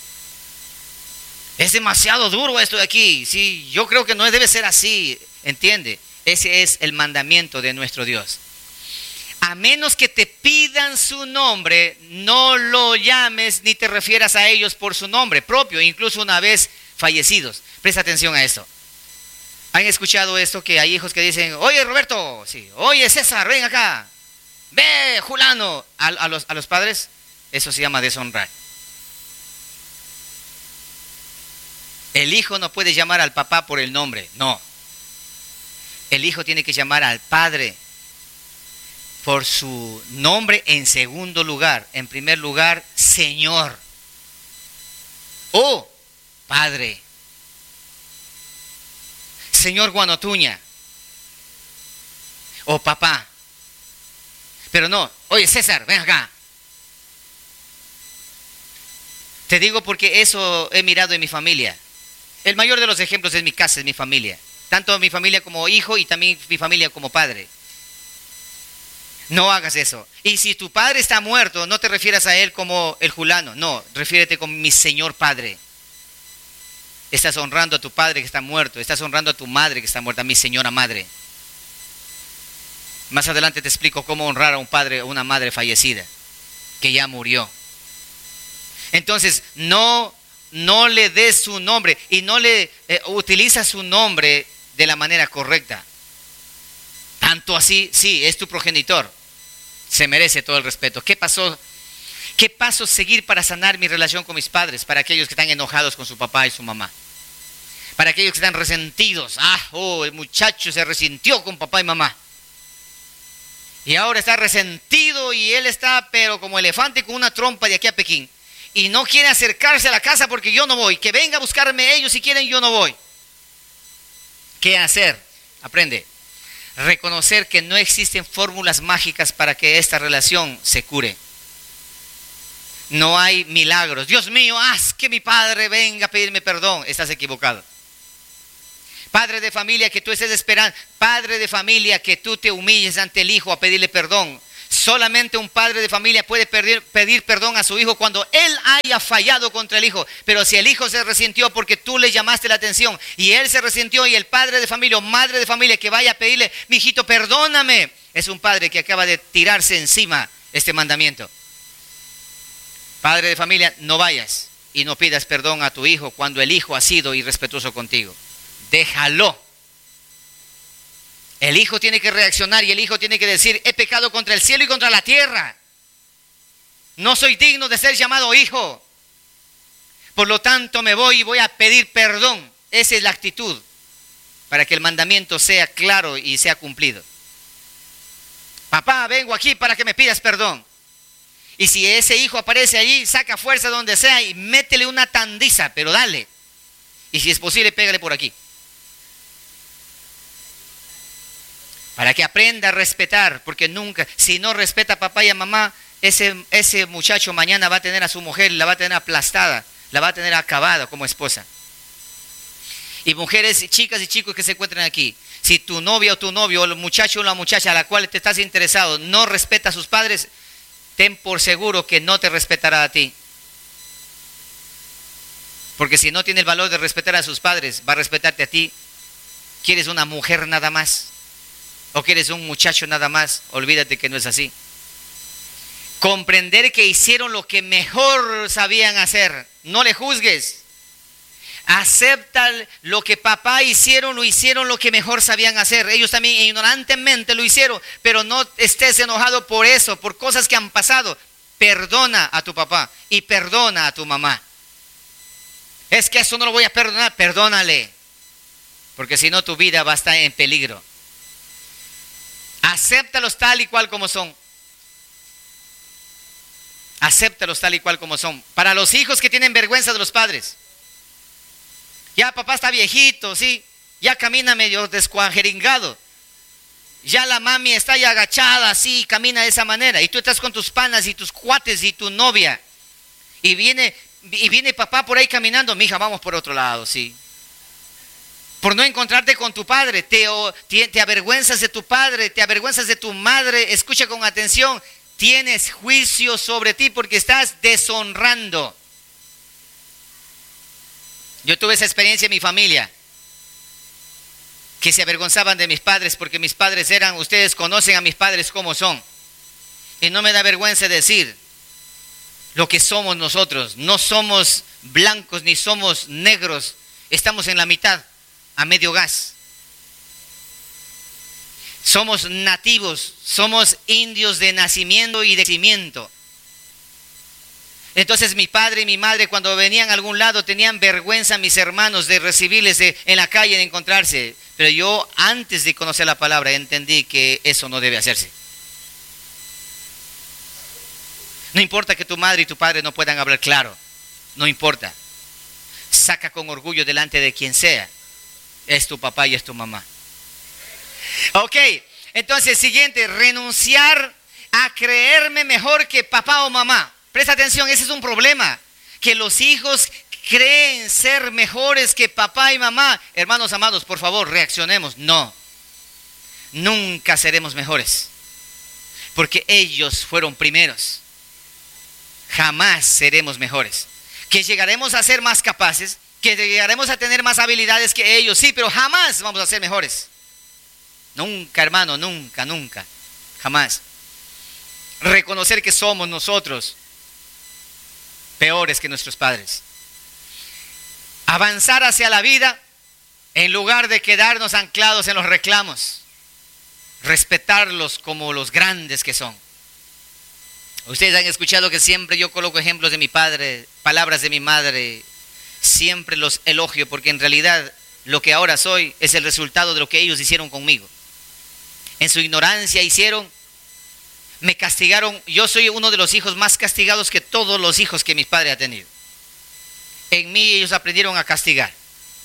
Es demasiado duro esto de aquí, sí, yo creo que no debe ser así, entiende, ese es el mandamiento de nuestro Dios. A menos que te pidan su nombre, no lo llames ni te refieras a ellos por su nombre propio, incluso una vez fallecidos. Presta atención a esto. ¿Han escuchado esto? Que hay hijos que dicen, oye Roberto, sí, oye César, ven acá, ve Julano, a, a, los, a los padres. Eso se llama deshonrar. El hijo no puede llamar al papá por el nombre, no. El hijo tiene que llamar al padre por su nombre en segundo lugar. En primer lugar, Señor o Padre. Señor Guanotuña o papá. Pero no, oye César, ven acá. Te digo porque eso he mirado en mi familia. El mayor de los ejemplos es mi casa, es mi familia. Tanto mi familia como hijo y también mi familia como padre. No hagas eso. Y si tu padre está muerto, no te refieras a él como el Julano. No, refiérete como mi Señor Padre. Estás honrando a tu padre que está muerto. Estás honrando a tu madre que está muerta, mi señora madre. Más adelante te explico cómo honrar a un padre o una madre fallecida, que ya murió. Entonces, no, no le des su nombre y no le eh, utiliza su nombre de la manera correcta. Tanto así, sí, es tu progenitor. Se merece todo el respeto. ¿Qué pasó? ¿Qué paso seguir para sanar mi relación con mis padres? Para aquellos que están enojados con su papá y su mamá. Para aquellos que están resentidos. Ah, oh, el muchacho se resintió con papá y mamá. Y ahora está resentido y él está, pero como elefante con una trompa de aquí a Pekín. Y no quiere acercarse a la casa porque yo no voy. Que venga a buscarme ellos si quieren, yo no voy. ¿Qué hacer? Aprende. Reconocer que no existen fórmulas mágicas para que esta relación se cure. No hay milagros. Dios mío, haz que mi padre venga a pedirme perdón. Estás equivocado. Padre de familia, que tú estés esperando. Padre de familia, que tú te humilles ante el hijo a pedirle perdón. Solamente un padre de familia puede pedir, pedir perdón a su hijo cuando él haya fallado contra el hijo. Pero si el hijo se resintió porque tú le llamaste la atención y él se resintió, y el padre de familia o madre de familia que vaya a pedirle, mi hijito, perdóname, es un padre que acaba de tirarse encima este mandamiento. Padre de familia, no vayas y no pidas perdón a tu hijo cuando el hijo ha sido irrespetuoso contigo. Déjalo. El hijo tiene que reaccionar y el hijo tiene que decir, he pecado contra el cielo y contra la tierra. No soy digno de ser llamado hijo. Por lo tanto me voy y voy a pedir perdón. Esa es la actitud para que el mandamiento sea claro y sea cumplido. Papá, vengo aquí para que me pidas perdón. Y si ese hijo aparece allí, saca fuerza donde sea y métele una tandiza, pero dale. Y si es posible, pégale por aquí. Para que aprenda a respetar, porque nunca, si no respeta a papá y a mamá, ese, ese muchacho mañana va a tener a su mujer, la va a tener aplastada, la va a tener acabada como esposa. Y mujeres, chicas y chicos que se encuentran aquí, si tu novia o tu novio, o el muchacho o la muchacha a la cual te estás interesado, no respeta a sus padres, ten por seguro que no te respetará a ti. Porque si no tiene el valor de respetar a sus padres, va a respetarte a ti. ¿Quieres una mujer nada más? ¿O quieres un muchacho nada más? Olvídate que no es así. Comprender que hicieron lo que mejor sabían hacer. No le juzgues. Acepta lo que papá hicieron, lo hicieron lo que mejor sabían hacer. Ellos también ignorantemente lo hicieron, pero no estés enojado por eso, por cosas que han pasado. Perdona a tu papá y perdona a tu mamá. Es que eso no lo voy a perdonar, perdónale. Porque si no tu vida va a estar en peligro. Acéptalos tal y cual como son. Acéptalos tal y cual como son. Para los hijos que tienen vergüenza de los padres. Ya papá está viejito, sí. Ya camina medio descuajeringado. Ya la mami está ya agachada, así, camina de esa manera. Y tú estás con tus panas y tus cuates y tu novia. Y viene, y viene papá por ahí caminando. Mija, vamos por otro lado, sí. Por no encontrarte con tu padre, te, te, te avergüenzas de tu padre, te avergüenzas de tu madre. Escucha con atención, tienes juicio sobre ti porque estás deshonrando. Yo tuve esa experiencia en mi familia, que se avergonzaban de mis padres porque mis padres eran, ustedes conocen a mis padres como son. Y no me da vergüenza decir lo que somos nosotros. No somos blancos ni somos negros, estamos en la mitad. A medio gas. Somos nativos, somos indios de nacimiento y de crecimiento. Entonces mi padre y mi madre cuando venían a algún lado tenían vergüenza mis hermanos de recibirles de, en la calle, de encontrarse. Pero yo antes de conocer la palabra entendí que eso no debe hacerse. No importa que tu madre y tu padre no puedan hablar claro, no importa. Saca con orgullo delante de quien sea. Es tu papá y es tu mamá. Ok, entonces siguiente, renunciar a creerme mejor que papá o mamá. Presta atención, ese es un problema. Que los hijos creen ser mejores que papá y mamá. Hermanos amados, por favor, reaccionemos. No, nunca seremos mejores. Porque ellos fueron primeros. Jamás seremos mejores. Que llegaremos a ser más capaces, que llegaremos a tener más habilidades que ellos, sí, pero jamás vamos a ser mejores. Nunca, hermano, nunca, nunca, jamás. Reconocer que somos nosotros peores que nuestros padres. Avanzar hacia la vida en lugar de quedarnos anclados en los reclamos. Respetarlos como los grandes que son. Ustedes han escuchado que siempre yo coloco ejemplos de mi padre, palabras de mi madre. Siempre los elogio porque en realidad lo que ahora soy es el resultado de lo que ellos hicieron conmigo. En su ignorancia hicieron, me castigaron. Yo soy uno de los hijos más castigados que todos los hijos que mi padre ha tenido. En mí ellos aprendieron a castigar.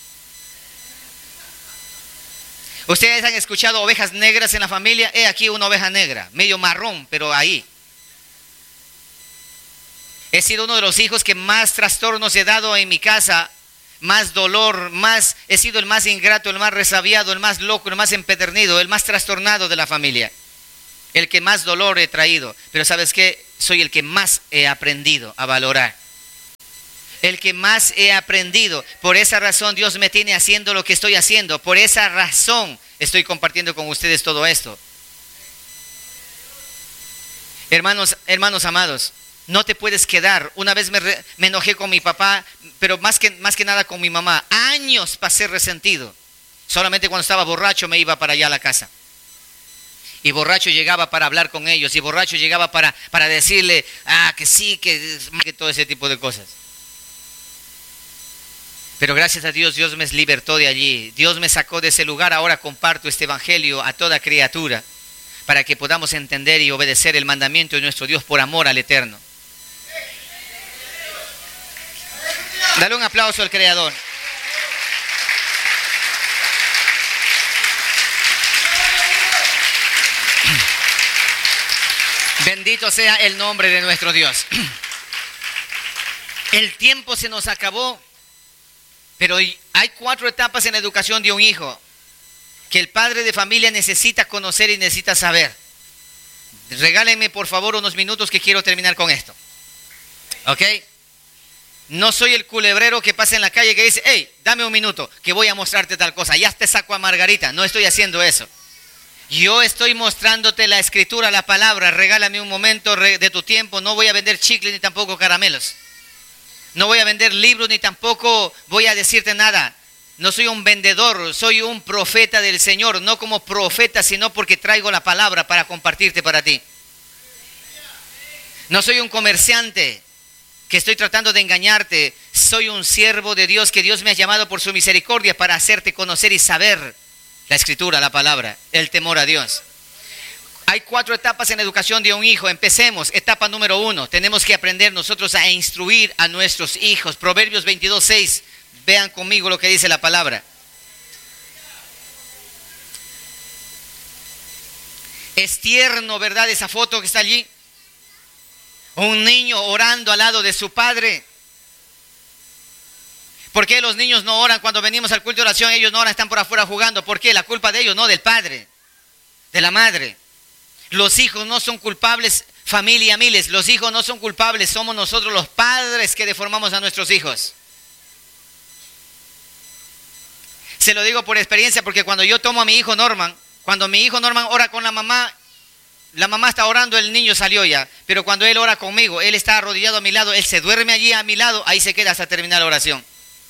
Ustedes han escuchado ovejas negras en la familia. He aquí una oveja negra, medio marrón, pero ahí. He sido uno de los hijos que más trastornos he dado en mi casa, más dolor, más, he sido el más ingrato, el más resabiado, el más loco, el más empedernido, el más trastornado de la familia. El que más dolor he traído. Pero ¿sabes qué? Soy el que más he aprendido a valorar. El que más he aprendido. Por esa razón Dios me tiene haciendo lo que estoy haciendo. Por esa razón estoy compartiendo con ustedes todo esto. Hermanos, hermanos amados, no te puedes quedar. Una vez me, re, me enojé con mi papá, pero más que, más que nada con mi mamá. Años pasé resentido. Solamente cuando estaba borracho me iba para allá a la casa. Y borracho llegaba para hablar con ellos. Y borracho llegaba para, para decirle, ah, que sí, que, que todo ese tipo de cosas. Pero gracias a Dios, Dios me libertó de allí. Dios me sacó de ese lugar. Ahora comparto este evangelio a toda criatura para que podamos entender y obedecer el mandamiento de nuestro Dios por amor al Eterno. Dale un aplauso al Creador. Bendito sea el nombre de nuestro Dios. El tiempo se nos acabó, pero hay cuatro etapas en la educación de un hijo que el padre de familia necesita conocer y necesita saber. Regálenme por favor unos minutos que quiero terminar con esto. ¿Ok? No soy el culebrero que pasa en la calle que dice, hey, dame un minuto que voy a mostrarte tal cosa. Ya te saco a Margarita. No estoy haciendo eso. Yo estoy mostrándote la escritura, la palabra. Regálame un momento de tu tiempo. No voy a vender chicles ni tampoco caramelos. No voy a vender libros ni tampoco voy a decirte nada. No soy un vendedor, soy un profeta del Señor. No como profeta, sino porque traigo la palabra para compartirte para ti. No soy un comerciante que estoy tratando de engañarte. Soy un siervo de Dios que Dios me ha llamado por su misericordia para hacerte conocer y saber la escritura, la palabra, el temor a Dios. Hay cuatro etapas en la educación de un hijo. Empecemos. Etapa número uno. Tenemos que aprender nosotros a instruir a nuestros hijos. Proverbios veintidós, seis. Vean conmigo lo que dice la palabra. Es tierno, ¿verdad? Esa foto que está allí. Un niño orando al lado de su padre. ¿Por qué los niños no oran cuando venimos al culto de oración? Ellos no oran, están por afuera jugando. ¿Por qué? La culpa de ellos, no del padre, de la madre. Los hijos no son culpables, familia miles. Los hijos no son culpables, somos nosotros los padres que deformamos a nuestros hijos. Se lo digo por experiencia porque cuando yo tomo a mi hijo Norman, cuando mi hijo Norman ora con la mamá, la mamá está orando, el niño salió ya. Pero cuando él ora conmigo, él está arrodillado a mi lado, él se duerme allí a mi lado, ahí se queda hasta terminar la oración.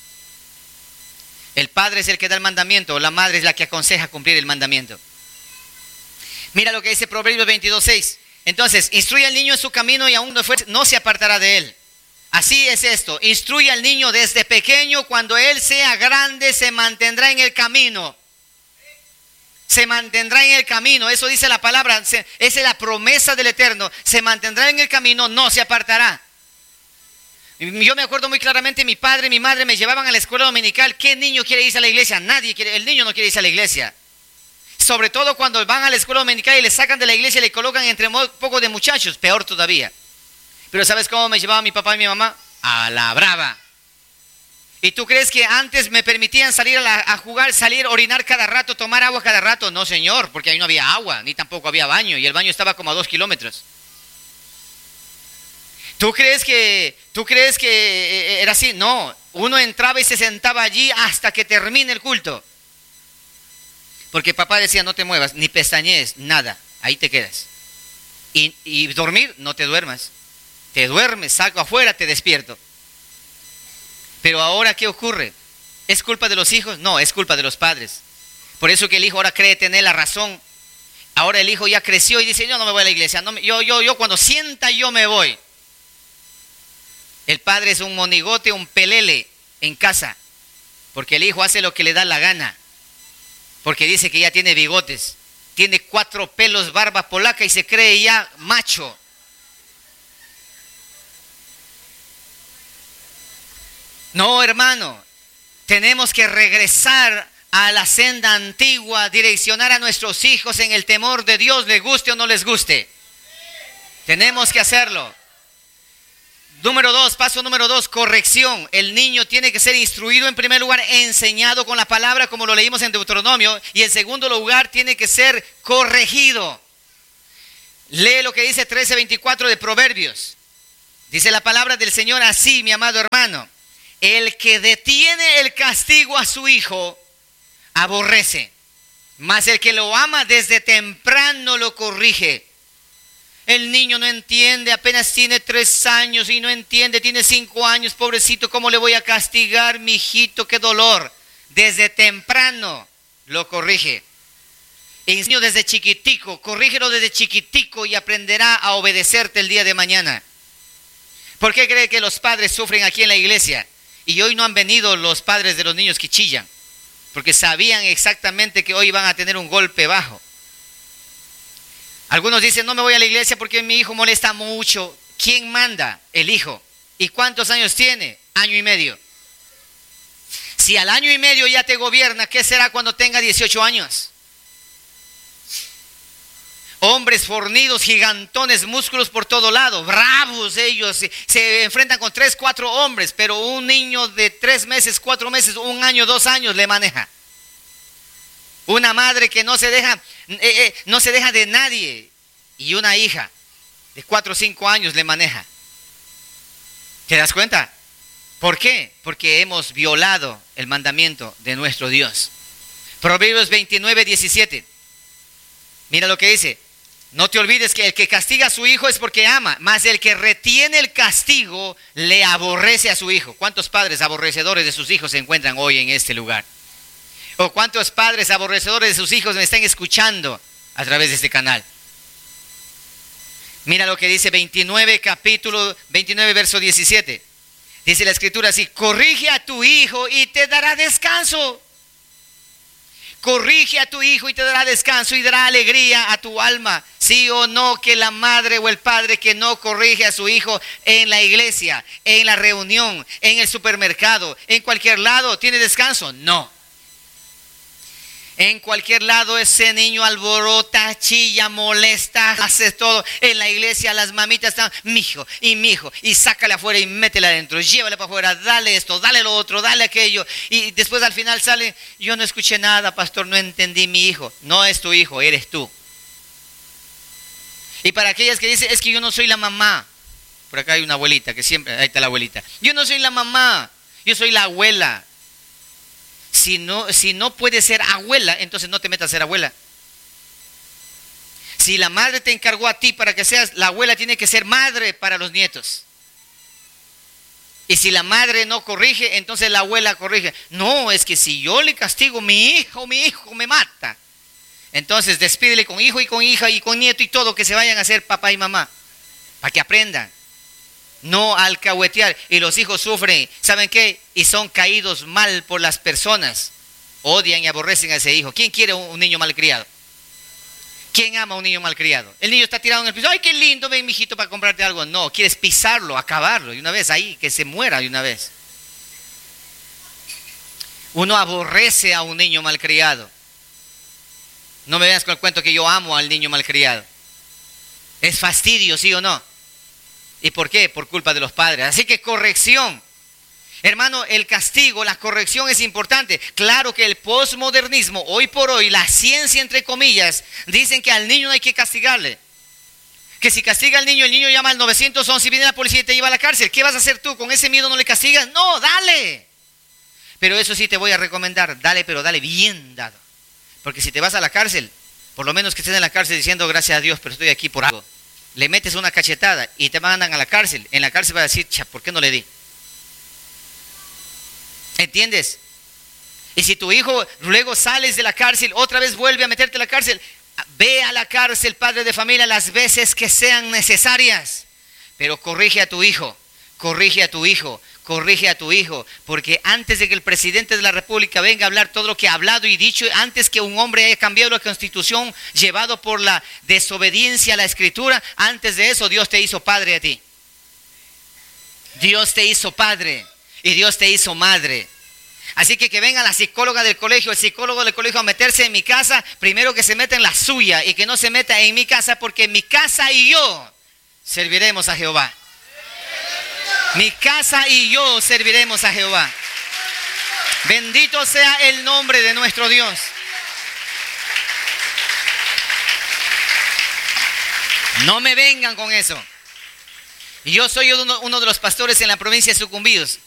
El padre es el que da el mandamiento, la madre es la que aconseja cumplir el mandamiento. Mira lo que dice Proverbios veintidós, seis. Entonces, instruye al niño en su camino y aún no, no se apartará de él. Así es esto, instruye al niño desde pequeño, cuando él sea grande se mantendrá en el camino. Se mantendrá en el camino, eso dice la palabra, esa es la promesa del Eterno. Se mantendrá en el camino, no se apartará. Yo me acuerdo muy claramente, mi padre y mi madre me llevaban a la escuela dominical. ¿Qué niño quiere irse a la iglesia? Nadie quiere, el niño no quiere irse a la iglesia. Sobre todo cuando van a la escuela dominical y le sacan de la iglesia y le colocan entre un poco de muchachos, peor todavía. Pero ¿sabes cómo me llevaba mi papá y mi mamá? A la brava. ¿Y tú crees que antes me permitían salir a, la, a jugar, salir, orinar cada rato, tomar agua cada rato? No, señor, porque ahí no había agua, ni tampoco había baño, y el baño estaba como a dos kilómetros. ¿Tú crees que, tú crees que era así? No, uno entraba y se sentaba allí hasta que termine el culto. Porque papá decía, no te muevas, ni pestañees, nada, ahí te quedas. Y, y dormir, no te duermas. Te duermes, salgo afuera, te despierto. Pero ahora, ¿qué ocurre? ¿Es culpa de los hijos? No, es culpa de los padres. Por eso que el hijo ahora cree tener la razón. Ahora el hijo ya creció y dice, yo no me voy a la iglesia. No, yo, yo, yo cuando sienta yo me voy. El padre es un monigote, un pelele en casa. Porque el hijo hace lo que le da la gana. Porque dice que ya tiene bigotes. Tiene cuatro pelos, barba polaca y se cree ya macho. No, hermano, tenemos que regresar a la senda antigua, direccionar a nuestros hijos en el temor de Dios, les guste o no les guste. Tenemos que hacerlo. Número dos, paso número dos, corrección. El niño tiene que ser instruido en primer lugar, enseñado con la palabra como lo leímos en Deuteronomio. Y en segundo lugar tiene que ser corregido. Lee lo que dice trece veinticuatro de Proverbios. Dice la palabra del Señor así, mi amado hermano. El que detiene el castigo a su hijo, aborrece. Mas el que lo ama desde temprano lo corrige. El niño no entiende, apenas tiene tres años y no entiende, tiene cinco años, pobrecito, ¿cómo le voy a castigar, mi hijito? ¡Qué dolor! Desde temprano lo corrige. Enseño desde chiquitico, corrígelo desde chiquitico y aprenderá a obedecerte el día de mañana. ¿Por qué cree que los padres sufren aquí en la iglesia? Y hoy no han venido los padres de los niños que chillan, porque sabían exactamente que hoy van a tener un golpe bajo. Algunos dicen, no me voy a la iglesia porque mi hijo molesta mucho. ¿Quién manda? El hijo. ¿Y cuántos años tiene? Año y medio. Si al año y medio ya te gobierna, ¿qué será cuando tenga dieciocho años? Hombres fornidos, gigantones, músculos por todo lado, bravos ellos, se, se enfrentan con tres, cuatro hombres, pero un niño de tres meses, cuatro meses, un año, dos años le maneja. Una madre que no se deja, eh, eh, no se deja de nadie, y una hija de cuatro o cinco años le maneja. ¿Te das cuenta? ¿Por qué? Porque hemos violado el mandamiento de nuestro Dios. Proverbios veintinueve, diecisiete. Mira lo que dice. No te olvides que el que castiga a su hijo es porque ama, mas el que retiene el castigo le aborrece a su hijo. ¿Cuántos padres aborrecedores de sus hijos se encuentran hoy en este lugar? ¿O cuántos padres aborrecedores de sus hijos me están escuchando a través de este canal? Mira lo que dice veintinueve, capítulo veintinueve, verso diecisiete. Dice la escritura así: corrige a tu hijo y te dará descanso. Corrige a tu hijo y te dará descanso y dará alegría a tu alma. Sí o no que la madre o el padre que no corrige a su hijo en la iglesia, en la reunión, en el supermercado, en cualquier lado, ¿tiene descanso? No. En cualquier lado ese niño alborota, chilla, molesta, hace todo. En la iglesia las mamitas están, mijo y mijo, y sácala afuera y métela adentro, llévala para afuera, dale esto, dale lo otro, dale aquello. Y después al final sale, yo no escuché nada, pastor, no entendí mi hijo. No es tu hijo, eres tú. Y para aquellas que dicen, es que yo no soy la mamá. Por acá hay una abuelita que siempre, ahí está la abuelita. Yo no soy la mamá, yo soy la abuela. Si no, si no puedes ser abuela, entonces no te metas a ser abuela. Si la madre te encargó a ti para que seas, la abuela tiene que ser madre para los nietos. Y si la madre no corrige, entonces la abuela corrige. No, es que si yo le castigo, mi hijo, mi hijo me mata. Entonces despídele con hijo y con hija y con nieto y todo, que se vayan a ser papá y mamá, para que aprendan. No alcahuetear. Y los hijos sufren, ¿saben qué? Y son caídos mal por las personas. Odian y aborrecen a ese hijo. ¿Quién quiere un niño malcriado? ¿Quién ama a un niño malcriado? El niño está tirado en el piso. ¡Ay, qué lindo! Ven, mijito, para comprarte algo. No, quieres pisarlo, acabarlo. Y una vez ahí, que se muera de una vez. Uno aborrece a un niño malcriado. No me veas con el cuento que yo amo al niño malcriado. Es fastidio, ¿sí o no? ¿Y por qué? Por culpa de los padres. Así que corrección. Hermano, el castigo, la corrección es importante. Claro que el posmodernismo, hoy por hoy, la ciencia entre comillas, dicen que al niño no hay que castigarle. Que si castiga al niño, el niño llama al nueve once y viene la policía y te lleva a la cárcel. ¿Qué vas a hacer tú? ¿Con ese miedo no le castigas? No, dale. Pero eso sí te voy a recomendar, dale, pero dale bien dado. Porque si te vas a la cárcel, por lo menos que estés en la cárcel diciendo gracias a Dios, pero estoy aquí por algo. Le metes una cachetada y te mandan a la cárcel. En la cárcel va a decir, cha, ¿por qué no le di? ¿Entiendes? Y si tu hijo luego sales de la cárcel, otra vez vuelve a meterte a la cárcel, ve a la cárcel, padre de familia, las veces que sean necesarias. Pero corrige a tu hijo, corrige a tu hijo, corrige a tu hijo. Porque antes de que el presidente de la República venga a hablar todo lo que ha hablado y dicho, antes que un hombre haya cambiado la Constitución, llevado por la desobediencia a la Escritura, antes de eso Dios te hizo padre a ti. Dios te hizo padre y Dios te hizo madre. Así que que venga la psicóloga del colegio, el psicólogo del colegio a meterse en mi casa, primero que se meta en la suya y que no se meta en mi casa, porque en mi casa y yo serviremos a Jehová. Mi casa y yo serviremos a Jehová. Bendito sea el nombre de nuestro Dios. No me vengan con eso. Yo soy uno, uno de los pastores en la provincia de Sucumbíos.